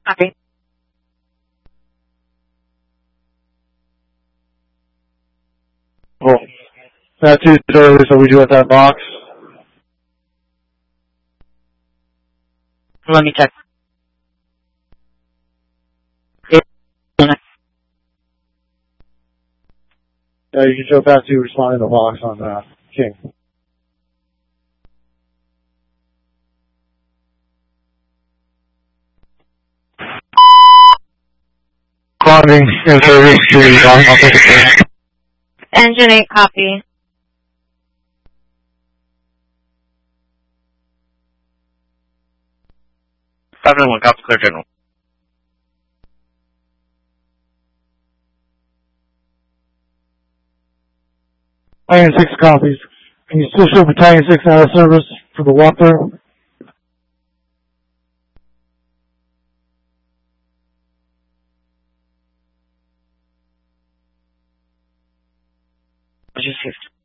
Copy. Well, that too early, so we do have that box. Let me check. Yeah, you can show back to responding to the box on King. Responding in service to the Engine 8, copy. Seven one, copy, clear general. Battalion 6 copies. Can you still show Battalion 6 out of service for the walkthrough? Just